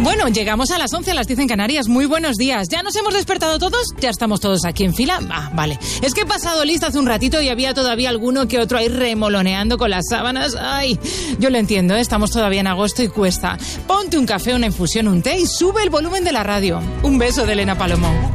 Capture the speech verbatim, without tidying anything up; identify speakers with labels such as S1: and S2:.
S1: Bueno, llegamos a las once, a las diez en Canarias. Muy buenos días. ¿Ya nos hemos despertado todos? ¿Ya estamos todos aquí en fila? Ah, vale. Es que he pasado lista hace un ratito y había todavía alguno que otro ahí remoloneando con las sábanas. Ay, yo lo entiendo, ¿eh? Estamos todavía en agosto y cuesta. Ponte un café, una infusión, un té y sube el volumen de la radio. Un beso de Elena Palomo.